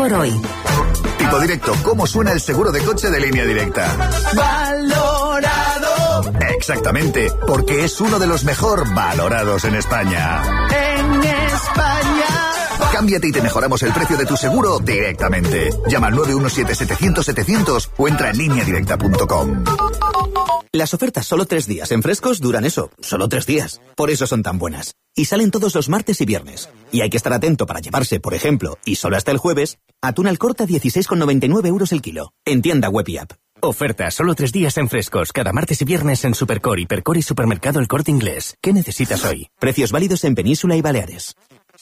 por hoy. Tipo Directo, ¿cómo suena el seguro de coche de Línea Directa? ¡Valorado! Exactamente, porque es uno de los mejor valorados en España. ¡En España! Cámbiate y te mejoramos el precio de tu seguro directamente. Llama al 917-700-700 o entra en lineadirecta.com. Las ofertas solo 3 días en Frescos duran eso, solo 3 días. Por eso son tan buenas. Y salen todos los martes y viernes. Y hay que estar atento para llevarse, por ejemplo, y solo hasta el jueves, atún al corte a 16,99 € el kilo. En tienda web y app. Oferta solo 3 días en Frescos, cada martes y viernes en Supercor, Hipercor y Supermercado El Corte Inglés. ¿Qué necesitas hoy? Precios válidos en Península y Baleares.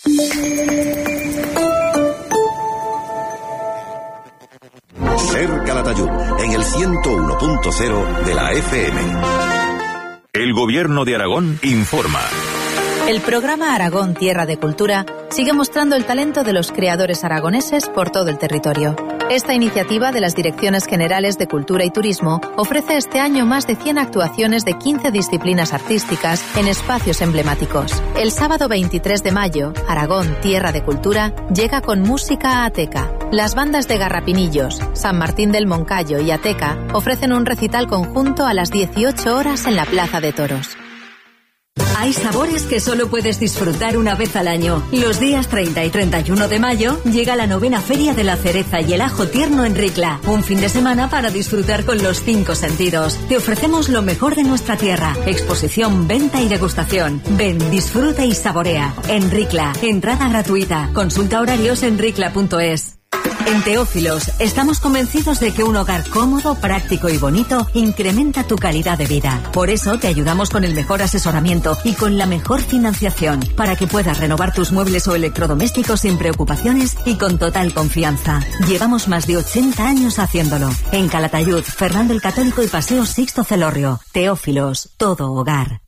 Ser Calatayud, en el 101.0 de la FM. El Gobierno de Aragón informa. El programa Aragón Tierra de Cultura sigue mostrando el talento de los creadores aragoneses por todo el territorio. Esta iniciativa de las Direcciones Generales de Cultura y Turismo ofrece este año más de 100 actuaciones de 15 disciplinas artísticas en espacios emblemáticos. El sábado 23 de mayo, Aragón Tierra de Cultura llega con música a Ateca. Las bandas de Garrapinillos, San Martín del Moncayo y Ateca ofrecen un recital conjunto a las 18 horas en la Plaza de Toros. Hay sabores que solo puedes disfrutar una vez al año. Los días 30 y 31 de mayo llega la 9ª Feria de la Cereza y el Ajo Tierno en Ricla. Un fin de semana para disfrutar con los 5 sentidos. Te ofrecemos lo mejor de nuestra tierra. Exposición, venta y degustación. Ven, disfruta y saborea. En Ricla. Entrada gratuita. Consulta horarios en ricla.es. En Teófilos estamos convencidos de que un hogar cómodo, práctico y bonito incrementa tu calidad de vida. Por eso te ayudamos con el mejor asesoramiento y con la mejor financiación para que puedas renovar tus muebles o electrodomésticos sin preocupaciones y con total confianza. Llevamos más de 80 años haciéndolo. En Calatayud, Fernando el Católico y Paseo Sixto Celorrio. Teófilos, todo hogar.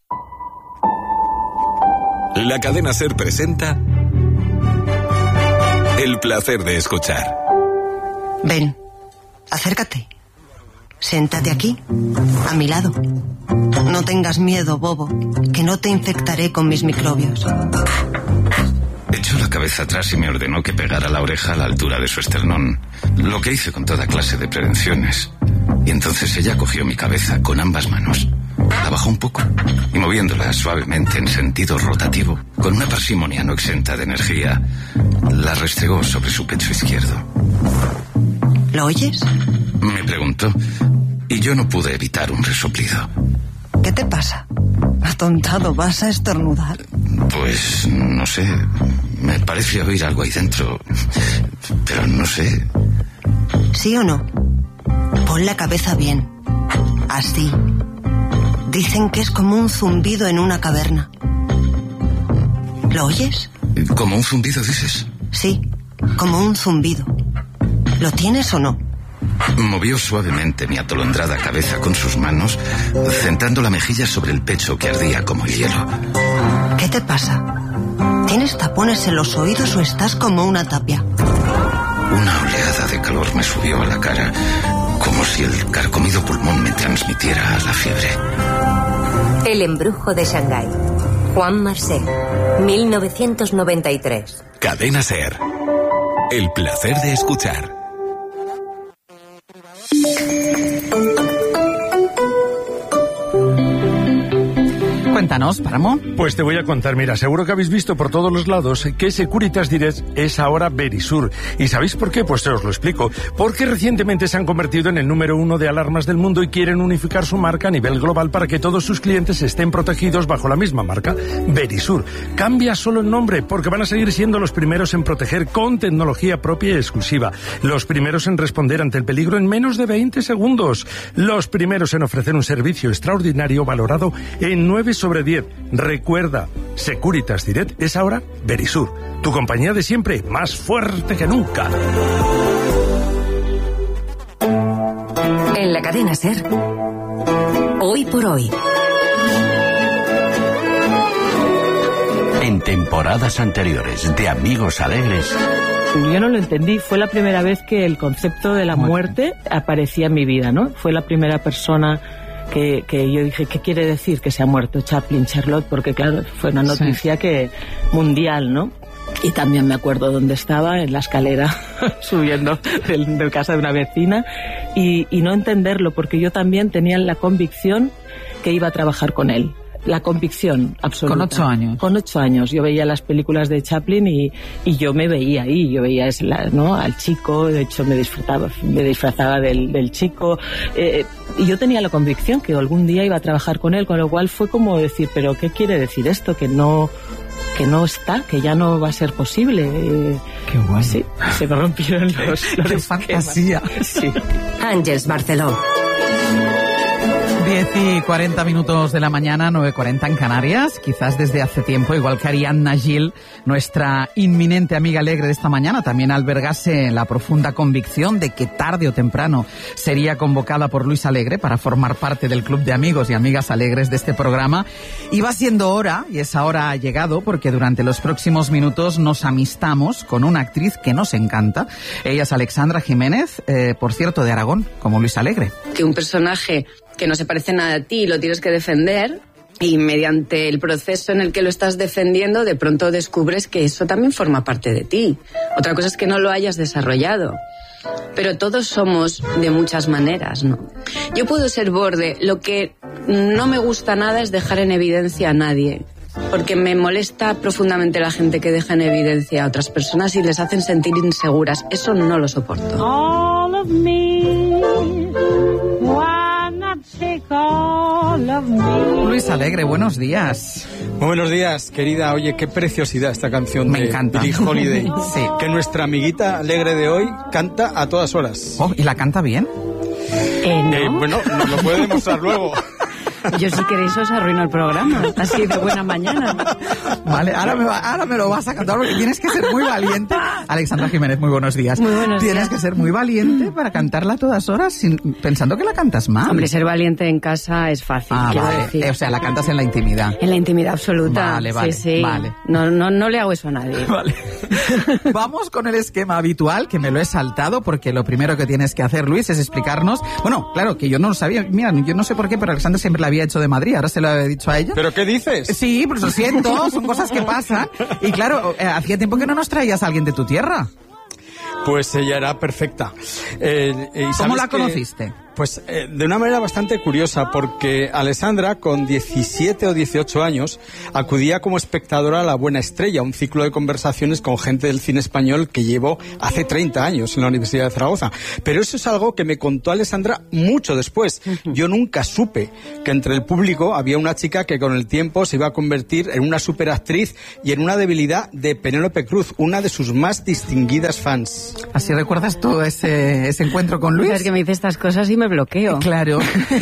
La cadena SER presenta El placer de escuchar. Ven, acércate. Siéntate aquí, a mi lado. No tengas miedo, bobo, que no te infectaré con mis microbios. Echó la cabeza atrás y me ordenó que pegara la oreja a la altura de su esternón, lo que hice con toda clase de prevenciones. Y entonces ella cogió mi cabeza con ambas manos, la bajó un poco y moviéndola suavemente en sentido rotativo, con una parsimonia no exenta de energía, la restregó sobre su pecho izquierdo. ¿Lo oyes? Me preguntó, y yo no pude evitar un resoplido. ¿Qué te pasa? Atontado, ¿vas a estornudar? Pues no sé, me parece oír algo ahí dentro, pero no sé. ¿Sí o no? Pon la cabeza bien, así. Dicen que es como un zumbido en una caverna. ¿Lo oyes? ¿Como un zumbido, dices? Sí, como un zumbido. ¿Lo tienes o no? Movió suavemente mi atolondrada cabeza con sus manos, centrando la mejilla sobre el pecho que ardía como el hielo. ¿Qué te pasa? ¿Tienes tapones en los oídos o estás como una tapia? Una oleada de calor me subió a la cara, como si el carcomido pulmón me transmitiera la fiebre. El embrujo de Shanghái. Juan Marcel, 1993. Cadena SER. El placer de escuchar. Cuéntanos, Páramo. Pues te voy a contar, mira, seguro que habéis visto por todos los lados que Securitas Direct es ahora Verisur. ¿Y sabéis por qué? Pues te os lo explico. Porque recientemente se han convertido en el número 1 de alarmas del mundo y quieren unificar su marca a nivel global para que todos sus clientes estén protegidos bajo la misma marca, Verisur. Cambia solo el nombre porque van a seguir siendo los primeros en proteger con tecnología propia y exclusiva. Los primeros en responder ante el peligro en menos de 20 segundos. Los primeros en ofrecer un servicio extraordinario valorado en 9/10. Recuerda, Securitas Direct es ahora Verisur, tu compañía de siempre, más fuerte que nunca. En la cadena SER, hoy por hoy. En temporadas anteriores de Amigos Alegres. Yo no lo entendí, fue la primera vez que el concepto de la muerte aparecía en mi vida, ¿no? Fue la primera persona que yo dije, ¿qué quiere decir que se ha muerto Chaplin, Charlotte? Porque claro, fue una noticia que mundial, ¿no? Y también me acuerdo dónde estaba, en la escalera, subiendo de casa de una vecina, y no entenderlo, porque yo también tenía la convicción que iba a trabajar con él. La convicción absoluta. Con 8 años. Con 8 años. Yo veía las películas de Chaplin y yo me veía ahí. Yo veía ¿no? al chico, de hecho me disfrazaba del chico. Y yo tenía la convicción que algún día iba a trabajar con él, con lo cual fue como decir, ¿pero qué quiere decir esto? Que no está, que ya no va a ser posible. Qué bueno. Sí, se me rompieron los ¡Qué fantasía! Sí. Ángeles Barceló. 10:40 de la mañana, 9:40 en Canarias. Quizás desde hace tiempo, igual que Ariadna Gil, nuestra inminente amiga alegre de esta mañana, también albergase la profunda convicción de que tarde o temprano sería convocada por Luis Alegre para formar parte del club de amigos y amigas alegres de este programa. Y va siendo hora, y esa hora ha llegado, porque durante los próximos minutos nos amistamos con una actriz que nos encanta. Ella es Alexandra Jiménez, por cierto, de Aragón, como Luis Alegre. Que un personaje que no se parece nada a ti lo tienes que defender, y mediante el proceso en el que lo estás defendiendo de pronto descubres que eso también forma parte de ti. Otra cosa es que no lo hayas desarrollado. Pero todos somos de muchas maneras, ¿no? Yo puedo ser borde, lo que no me gusta nada es dejar en evidencia a nadie, porque me molesta profundamente la gente que deja en evidencia a otras personas y les hacen sentir inseguras. Eso no lo soporto. All of me. Luis Alegre, buenos días. Muy buenos días, querida. Oye, qué preciosidad esta canción de Billie Holiday. Sí. Que nuestra amiguita alegre de hoy canta a todas horas. Oh, ¿y la canta bien? ¿No? Bueno, nos lo puede demostrar luego. Yo, si queréis, os arruino el programa. Así de buena mañana. Vale, ahora me lo vas a cantar porque tienes que ser muy valiente. Alexandra Jiménez, muy buenos días. Muy buenos días. Tienes que ser muy valiente para cantarla a todas horas pensando que la cantas mal. Hombre, ser valiente en casa es fácil. Vale. Decir. O sea, la cantas en la intimidad. En la intimidad absoluta. Vale. Sí. Vale. No le hago eso a nadie. Vale. Vamos con el esquema habitual, que me lo he saltado, porque lo primero que tienes que hacer, Luis, es explicarnos... Bueno, claro, que yo no lo sabía. Mira, yo no sé por qué, pero Alexandra siempre la había hecho de Madrid. Ahora se lo he dicho a ella. ¿Pero qué dices? Sí, pues lo siento, son cosas que pasan. Y claro, hacía tiempo que no nos traías a alguien de tu tierra. Pues ella era perfecta. ¿Cómo la conociste? Pues de una manera bastante curiosa, porque Alessandra, con 17 o 18 años, acudía como espectadora a La Buena Estrella, un ciclo de conversaciones con gente del cine español que llevo hace 30 años en la Universidad de Zaragoza. Pero eso es algo que me contó Alessandra mucho después. Yo nunca supe que entre el público había una chica que con el tiempo se iba a convertir en una superactriz y en una debilidad de Penélope Cruz, una de sus más distinguidas fans. ¿Así recuerdas tú ese encuentro con Luis? Es que me dice estas cosas y me bloqueo. Claro.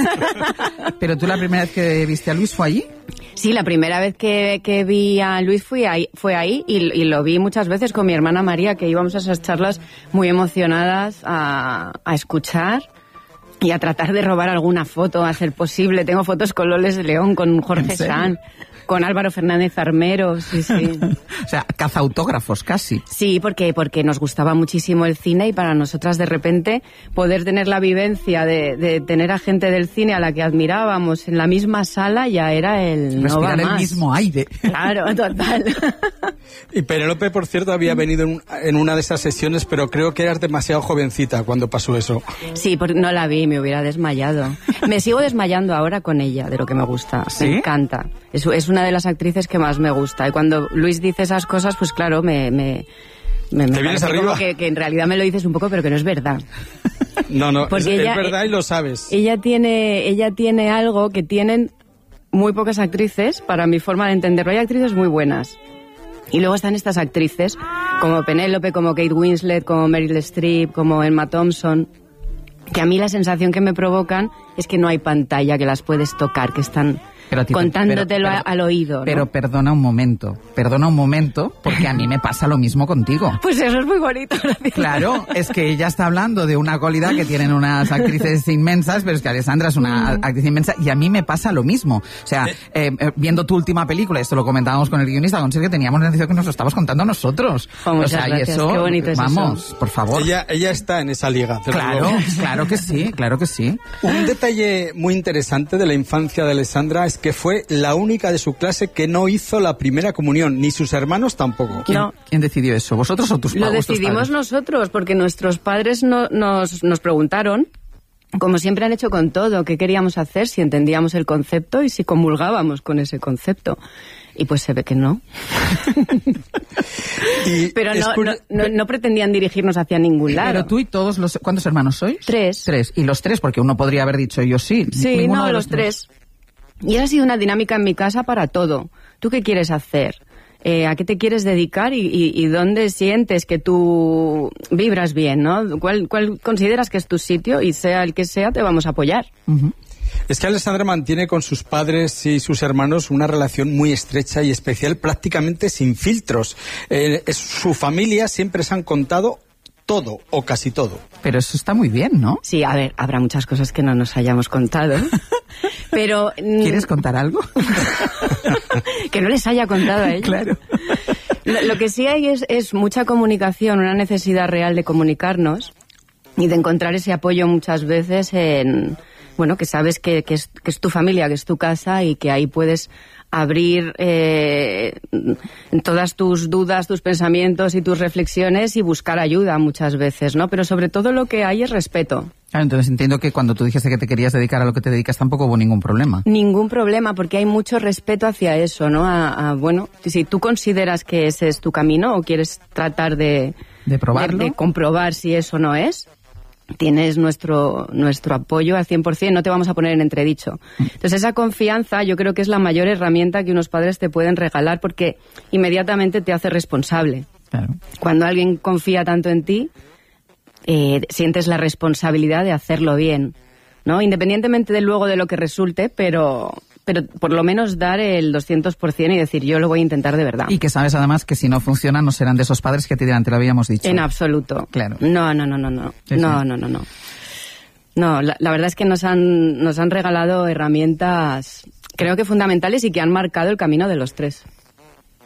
¿Pero tú la primera vez que viste a Luis fue allí? Sí, la primera vez que vi a Luis fue ahí y lo vi muchas veces con mi hermana María, que íbamos a esas charlas muy emocionadas a escuchar y a tratar de robar alguna foto, a ser posible. Tengo fotos con Loles de León, con Jorge Sanz, con Álvaro Fernández Armero, sí. O sea, cazautógrafos casi. Sí, porque nos gustaba muchísimo el cine y para nosotras de repente poder tener la vivencia de tener a gente del cine a la que admirábamos en la misma sala ya era el respirar no va el más. mismo aire. Claro, total. Y Penélope, por cierto, había venido en una de esas sesiones, pero creo que eras demasiado jovencita cuando pasó eso. Sí, porque no la vi, me hubiera desmayado. Me sigo desmayando ahora con ella, de lo que me gusta. ¿Sí? Me encanta. Es una de las actrices que más me gusta. Y cuando Luis dice esas cosas, pues claro, me ¿te vienes arriba? Como que en realidad me lo dices un poco, pero que no es verdad. No, porque es verdad y lo sabes. Ella tiene algo que tienen muy pocas actrices, para mi forma de entenderlo. Hay actrices muy buenas. Y luego están estas actrices, como Penélope, como Kate Winslet, como Meryl Streep, como Emma Thompson, que a mí la sensación que me provocan es que no hay pantalla, que las puedes tocar, que están contándotelo al oído, ¿no? Pero perdona un momento, porque a mí me pasa lo mismo contigo. Pues eso es muy bonito. Gracias. Claro, es que ella está hablando de una cualidad que tienen unas actrices inmensas, pero es que Alessandra es una actriz inmensa y a mí me pasa lo mismo. O sea, viendo tu última película, esto lo comentábamos con el guionista, con Sergio, teníamos la sensación que nos lo estabas contando a nosotros. O sea, gracias. Y eso, qué bonito es vamos, eso. Por favor. Ella está en esa liga. Claro que sí. Un detalle muy interesante de la infancia de Alessandra es Beatriz, que fue la única de su clase que no hizo la primera comunión, ni sus hermanos tampoco. ¿Quién decidió eso? ¿Vosotros o tus padres? Lo decidimos nosotros, porque nuestros padres nos preguntaron, como siempre han hecho con todo, qué queríamos hacer, si entendíamos el concepto y si comulgábamos con ese concepto. Y pues se ve que no. Pero no pretendían dirigirnos hacia ningún lado. Pero tú y todos los... ¿Cuántos hermanos sois? 3. 3. Y los 3, porque uno podría haber dicho yo sí. Sí, no, los 3. Y ha sido una dinámica en mi casa para todo. ¿Tú qué quieres hacer? ¿A qué te quieres dedicar y dónde sientes que tú vibras bien, ¿no? ¿Cuál consideras que es tu sitio? Y sea el que sea, te vamos a apoyar. Uh-huh. Es que Alessandra mantiene con sus padres y sus hermanos una relación muy estrecha y especial, prácticamente sin filtros. Su familia siempre se han contado todo o casi todo. Pero eso está muy bien, ¿no? Sí, a ver, habrá muchas cosas que no nos hayamos contado. Pero ¿quieres contar algo? Que no les haya contado a ellos. Claro. Lo que sí hay es mucha comunicación, una necesidad real de comunicarnos y de encontrar ese apoyo muchas veces en... Bueno, que sabes que es tu familia, que es tu casa y que ahí puedes abrir todas tus dudas, tus pensamientos y tus reflexiones y buscar ayuda muchas veces, ¿no? Pero sobre todo lo que hay es respeto. Claro, entonces entiendo que cuando tú dijiste que te querías dedicar a lo que te dedicas tampoco hubo ningún problema. Ningún problema, porque hay mucho respeto hacia eso, ¿no? Bueno, si tú consideras que ese es tu camino o quieres tratar de probarlo, de comprobar si eso no es, tienes nuestro apoyo al 100%, no te vamos a poner en entredicho. Entonces esa confianza yo creo que es la mayor herramienta que unos padres te pueden regalar porque inmediatamente te hace responsable. Claro. Cuando alguien confía tanto en ti, sientes la responsabilidad de hacerlo bien, ¿no? Independientemente de luego de lo que resulte, pero por lo menos dar el 200% y decir, yo lo voy a intentar de verdad. Y que sabes además que si no funciona no serán de esos padres que te dirán, te lo habíamos dicho. En absoluto. Claro. No. Sí, no. No, la verdad es que nos han regalado herramientas, creo que fundamentales y que han marcado el camino de los 3.